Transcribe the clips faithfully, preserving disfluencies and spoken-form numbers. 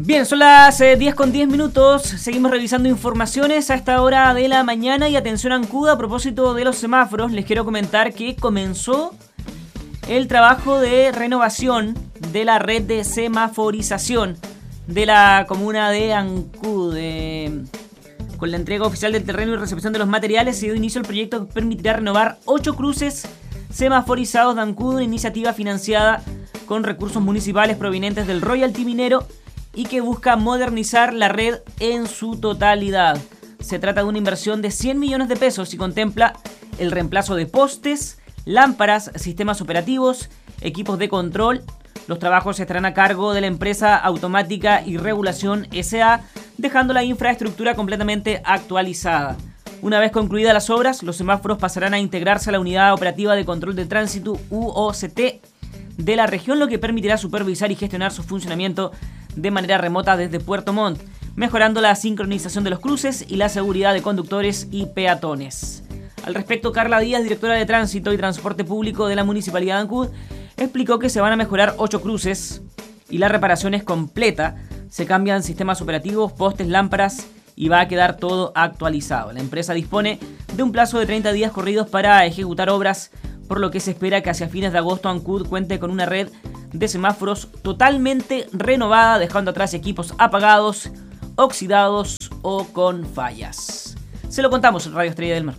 Bien, son las eh, diez con diez minutos, seguimos revisando informaciones a esta hora de la mañana y atención Ancud, a propósito de los semáforos, les quiero comentar que comenzó el trabajo de renovación de la red de semaforización de la comuna de Ancud. Eh, con la entrega oficial del terreno y recepción de los materiales se dio inicio al proyecto que permitirá renovar ocho cruces semaforizados de Ancud, una iniciativa financiada con recursos municipales provenientes del royalty minero y que busca modernizar la red en su totalidad. Se trata de una inversión de cien millones de pesos y contempla el reemplazo de postes, lámparas, sistemas operativos, equipos de control. Los trabajos estarán a cargo de la empresa Automática y Regulación S A, dejando la infraestructura completamente actualizada. Una vez concluidas las obras, los semáforos pasarán a integrarse a la Unidad Operativa de Control de Tránsito U O C T de la región, lo que permitirá supervisar y gestionar su funcionamiento de manera remota desde Puerto Montt, mejorando la sincronización de los cruces y la seguridad de conductores y peatones. Al respecto, Carla Díaz, directora de Tránsito y Transporte Público de la Municipalidad de Ancud, explicó que se van a mejorar ocho cruces y la reparación es completa. Se cambian sistemas operativos, postes, lámparas y va a quedar todo actualizado. La empresa dispone de un plazo de treinta días corridos para ejecutar obras, por lo que se espera que hacia fines de agosto Ancud cuente con una red de semáforos totalmente renovada, dejando atrás equipos apagados, oxidados o con fallas. Se lo contamos en Radio Estrella del Mar.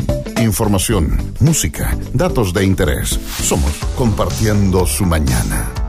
Información, música, datos de interés. Somos Compartiendo su Mañana.